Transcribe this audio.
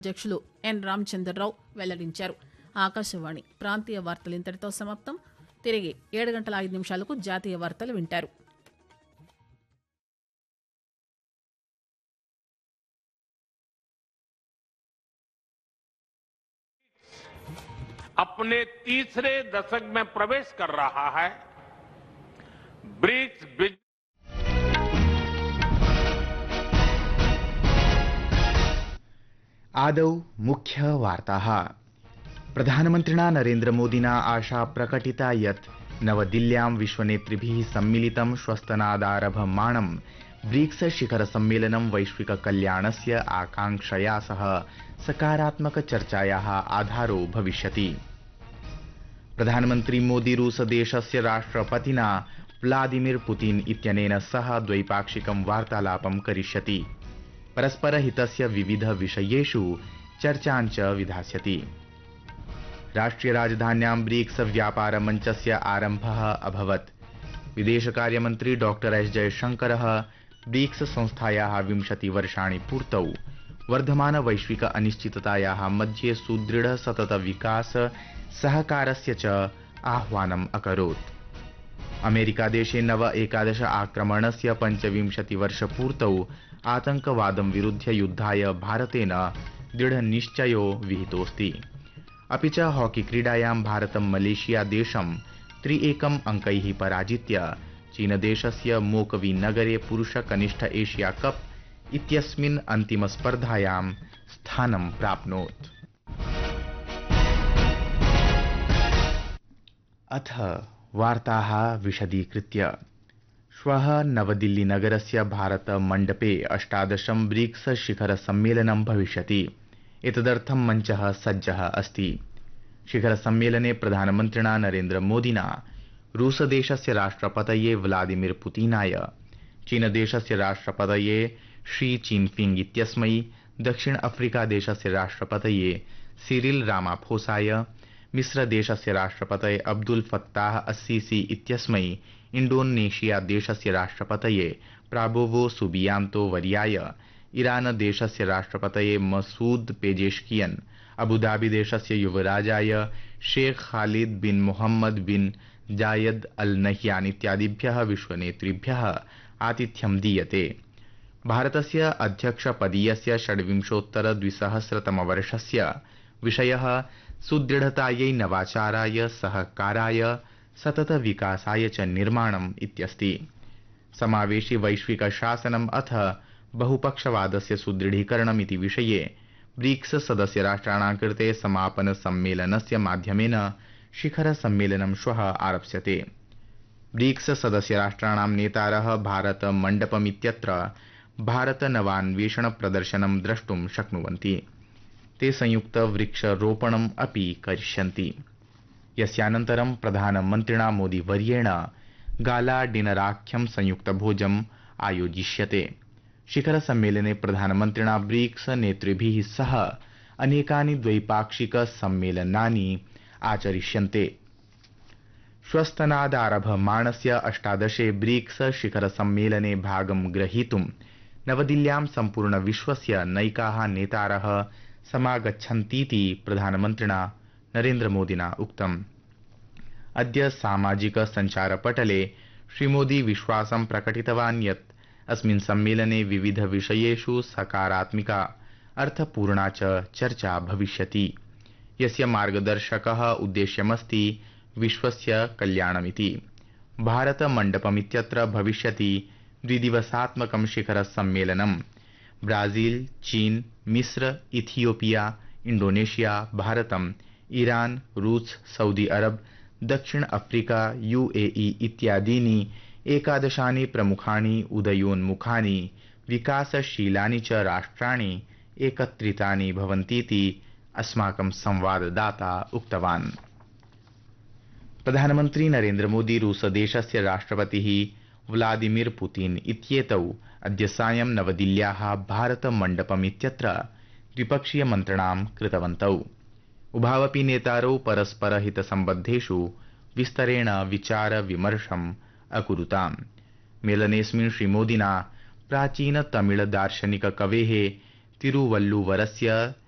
అధ్యక్షులు ఎన్ రామచంద్రరావు వెల్లడించారు. ఆకాశవాణి ప్రాంతీయ వార్తలు ఇంతటితో సమాప్తం. తిరిగి 7:05 జాతీయ వార్తలు వింటారు. अपने तीसरे दशक में प्रवेश कर रहा है. ब्रिक्स आदौ मुख्यवार्ताः। प्रधानमन्त्रिणा नरेन्द्रमोदिना आशा प्रकटिता यत् नवदिल्ल्यां विश्वनेतृभिः सम्मिलितं श्वस्तनादारभमाणं ब्रिक्स शिखर सम्मेलनं वैश्विककल्याणस्य आकांक्षया सह सकारात्मकचर्चायाः आधारो भविष्यति। प्रधानमन्त्री मोदी रूसदेशस्य राष्ट्रपतिना व्लादिमिर पुतिन इत्यनेन सह द्वैपाक्षिकं वार्तालापं करिष्यति। परस्परहितस्य विविध विषयेषु चर्चां च विधास्यति। राष्ट्रियराजधान्यां ब्रिक्स व्यापार मञ्चस्य आरम्भः अभवत्। विदेशकार्यमन्त्री डॉक्टर एस जयशंकरः ब्रिक्स संस्थायाः 20 वर्षाणि पूर्तौ वर्धमान वैश्विक अनिश्चिततायाः मध्ये सुदृढ सतत विकास सहकारस्य च आह्वानम् अकरोत्। अमेरिकादेशे नव-11 आक्रमणस्य 25 वर्षपूर्तौ आतंकवादं विरुध्य युद्धाय भारतेन दृढनिश्चयो विहितोऽस्ति। अपि च हॉकी क्रीडायां भारतं मलेशिया देशं 3-1 अंकैः पराजित्य चीनदेशस्य मोकवी नगरे पुरुष कनिष्ठ एशिया कप इत्यस्मिन् अन्तिमस्पर्धायां स्थानं प्राप्नोत्। अथ वार्ताः विशदीकृत्य। श्वः नवदिल्ली नगरस्य भारत मण्डपे 18 ब्रिक्स शिखर सम्मेलनं भविष्यति। एतदर्थं मञ्चः सज्जः अस्ति। शिखर सम्मेलने प्रधानमन्त्रिणा नरेन्द्र मोदिना रूसदेशस्य राष्ट्रपतये व्लादिमिर पुतिनाय, चीनदेशस्य राष्ट्रपतये शी चिनफिंग इत्यस्मै, दक्षिण अफ्रीका देशस्य राष्ट्रपतये सिरिल रामाफोसाय, मिस्र देशस्य राष्ट्रपतये अब्दुल फत्ताह अस्सीसी इत्यस्मै, इंडोनेशिया देशस्य राष्ट्रपतये प्राबोवो सुबियांतो वर्याय, ईरान देशस्य राष्ट्रपतये मसूद पेजेश्कियन, अबुधाबी देशस्य युवराजाय शेख खालिद बिन मोहम्मद बिन जायद अल नह्यान इत्यादिभ्यः विश्वनेतृभ्यः आतिथ्यं दीयते। भारतस्य अध्यक्षपदीयस्य 26-2000 विषयः सुदृढतायै, नवाचाराय, सहकाराय, सतत विकासाय च निर्माणम् इत्यस्ति। समावेशि वैश्विक शासनम् अथ बहुपक्षवादस्य सुदृढीकरणम् इति विषये ब्रिक्स सदस्य राष्ट्राणां कृते समापन सम्मेलनस्य माध्यमेन शिखर सम्मेलनं श्वः आरप्स्यते। ब्रिक्स सदस्य राष्ट्राणां नेतारः भारत मण्डपमित्यत्र भारत नवान्वेषण प्रदर्शनं द्रष्टुं शक्नुवन्ति। ते संयुक्त वृक्षरोपणम् अपि करिष्यन्ति। यस्यानन्तरं प्रधानमन्त्रिणा मोदी वर्येण गाला डिनराख्यं संयुक्तभोजम् आयोजिष्यते। शिखर सम्मेलने प्रधानमन्त्रिणा ब्रिक्स नेतृभिः सह अनेकानि द्वैपाक्षिक सम्मेलनानि आचरिष्यन्ते। श्वस्तनादारभमाणस्य 18 ब्रिक्स शिखर सम्मेलने भागं ग्रहीतुं नवदिल्ल्यां सम्पूर्ण विश्वस्य नैकाः नेतारः समागच्छन्तीति प्रधानमन्त्रिणा नरेन्द्रमोदिना उक्तम्। अद्य सामाजिक सञ्चारपटले श्रीमोदी विश्वासं प्रकटितवान् यत् अस्मिन् सम्मेलने विविध विषयेषु सकारात्मिका अर्थपूर्णा च चर्चा भविष्यति, यस्य मार्गदर्शकः उद्देश्यमस्ति विश्वस्य कल्याणमिति। भारत मण्डपमित्यत्र भविष्यति द्विदिवसात्मकं शिखर सम्मेलनं। ब्राजील, चीन, मिस्र, इथियोपिया, इंडोनेशिया, भारतम्, ईरान, रूस, सऊदी अरब, दक्षिण अफ्रीका, UAE इत्यादीनि 11 प्रमुखानि उदयोन्मुखानि विकासशीलानि च राष्ट्राणि एकत्रितानि भवन्तीति अस्माकं संवाददाता उक्तवान्। प्रधानमन्त्री नरेन्द्र मोदी रूसदेशस्य राष्ट्रपतिः व्लादिमिर पुतिन इत्येतौ अद्य सायं नवदिल्ल्याः भारत मण्डपमित्यत्र द्विपक्षीय मन्त्रणां कृतवन्तौ। उभावपि नेतारौ परस्परहितसम्बद्धेषु विस्तरेण विचार विमर्शम् अकुरुताम्। मेलनेऽस्मिन् श्रीमोदिना प्राचीन तमिळ दार्शनिक कवेः तिरुवल्लुवरस्य